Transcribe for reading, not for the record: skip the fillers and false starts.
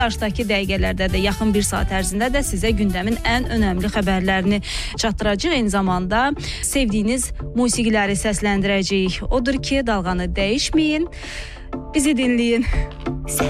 Qarşıdakı dəqiqələrdə də, yaxın bir saat ərzində də sizə gündəmin ən önəmli xəbərlərini çatdıracağıq. Eyni zamanda sevdiyiniz musiqiləri səsləndirəcəyik. Odur ki, dalğanı dəyişməyin, bizi dinləyin.